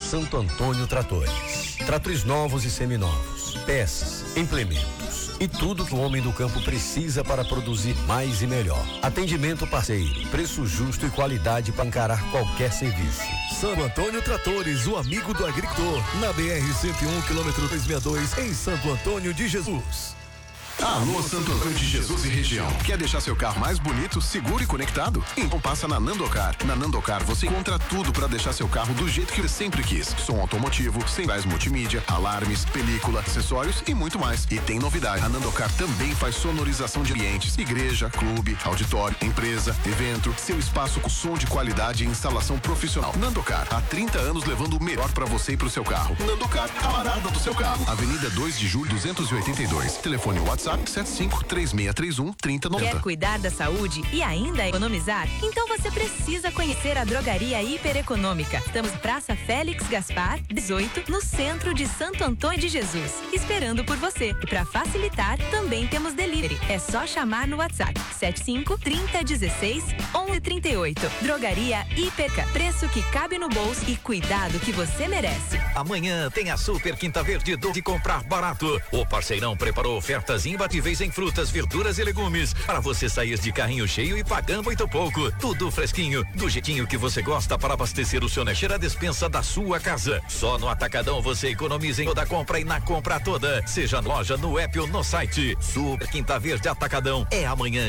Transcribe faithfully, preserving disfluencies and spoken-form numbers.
Santo Antônio Tratores. Tratores novos e seminovos, peças, implementos e tudo que o homem do campo precisa para produzir mais e melhor. Atendimento parceiro, preço justo e qualidade para encarar qualquer serviço. Santo Antônio Tratores, o amigo do agricultor, na B R cento e um, quilômetro trezentos e sessenta e dois, em Santo Antônio de Jesus. Alô, Santo Antônio de Jesus e região. Quer deixar seu carro mais bonito, seguro e conectado? Então passa na Nandocar. Na Nandocar você encontra tudo para deixar seu carro do jeito que você sempre quis. Som automotivo, centrais multimídia, alarmes, película, acessórios e muito mais. E tem novidade. A Nandocar também faz sonorização de ambientes, igreja, clube, auditório, empresa, evento, seu espaço com som de qualidade e instalação profissional. Nandocar, há trinta anos levando o melhor para você e pro seu carro. Nandocar, a parada do seu carro. Avenida dois de julho, duzentos e oitenta e dois. Telefone WhatsApp sete cinco três seis três um, três zero nove zero. Quer cuidar da saúde e ainda economizar? Então você precisa conhecer a Drogaria Hiper Econômica. Estamos na Praça Félix Gaspar, dezoito, no centro de Santo Antônio de Jesus, esperando por você. E para facilitar, também temos delivery. É só chamar no WhatsApp sete cinco, trinta, dezesseis, onze, trinta e oito. Drogaria Hiperca. Preço que cabe no bolso e cuidado que você merece. Amanhã tem a Super Quinta Verde do de comprar barato. O parceirão preparou ofertas imbatíveis em frutas, verduras e legumes para você sair de carrinho cheio e pagando muito pouco. Tudo fresquinho, do jeitinho que você gosta para abastecer o seu Nesher, a despensa da sua casa. Só no Atacadão você economiza em toda compra e na compra toda. Seja na loja, no app ou no site. Super Quinta Verde Atacadão é amanhã.